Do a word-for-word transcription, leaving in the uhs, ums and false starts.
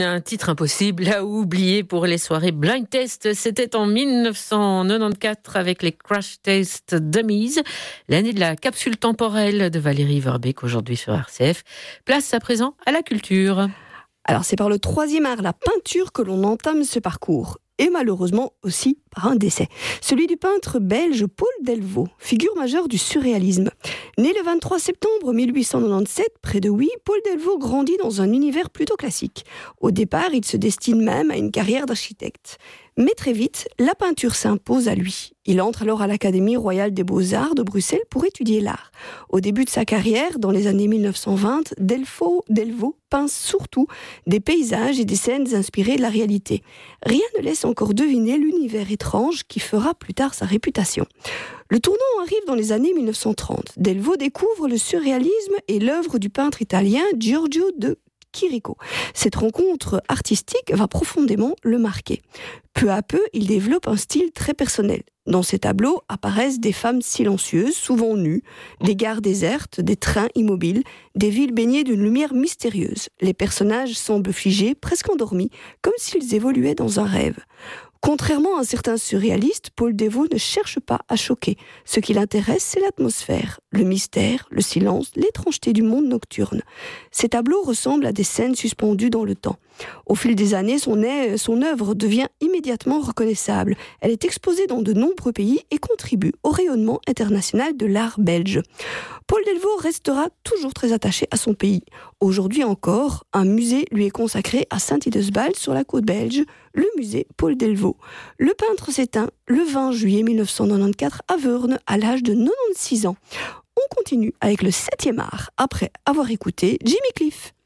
un titre impossible à oublier pour les soirées Blind Test. C'était en dix-neuf cent quatre-vingt-quatorze avec les Crash Test Dummies, l'année de la capsule temporelle de Valérie Verbeek, aujourd'hui sur R C F. Place à présent à la culture. Alors c'est par le troisième art, la peinture, que l'on entame ce parcours. Et malheureusement aussi par un décès. Celui du peintre belge Paul Delvaux, figure majeure du surréalisme. Né le vingt-trois septembre mille huit cent quatre-vingt-dix-sept, près de Huy, Paul Delvaux grandit dans un univers plutôt classique. Au départ, il se destine même à une carrière d'architecte. Mais très vite, la peinture s'impose à lui. Il entre alors à l'Académie royale des beaux-arts de Bruxelles pour étudier l'art. Au début de sa carrière, dans les années mille neuf cent vingt, Delvaux, Delvaux peint surtout des paysages et des scènes inspirées de la réalité. Rien ne laisse encore deviner l'univers étrange qui fera plus tard sa réputation. Le tournant arrive dans les années mille neuf cent trente. Delvaux découvre le surréalisme et l'œuvre du peintre italien Giorgio de Chirico. Cette rencontre artistique va profondément le marquer. Peu à peu, il développe un style très personnel. Dans ses tableaux apparaissent des femmes silencieuses, souvent nues, des gares désertes, des trains immobiles, des villes baignées d'une lumière mystérieuse. Les personnages semblent figés, presque endormis, comme s'ils évoluaient dans un rêve. Contrairement à certains surréalistes, Paul Delvaux ne cherche pas à choquer. Ce qui l'intéresse, c'est l'atmosphère, le mystère, le silence, l'étrangeté du monde nocturne. Ces tableaux ressemblent à des scènes suspendues dans le temps. Au fil des années, son, a- son œuvre devient immédiatement reconnaissable. Elle est exposée dans de nombreux pays et contribue au rayonnement international de l'art belge. Paul Delvaux restera toujours très attaché à son pays. Aujourd'hui encore, un musée lui est consacré à Saint-Idesbald sur la côte belge, le musée Paul Delvaux. Le peintre s'éteint le vingt juillet mille neuf cent quatre-vingt-quatorze à Veurne à l'âge de quatre-vingt-seize ans. On continue avec le septième art après avoir écouté Jimmy Cliff.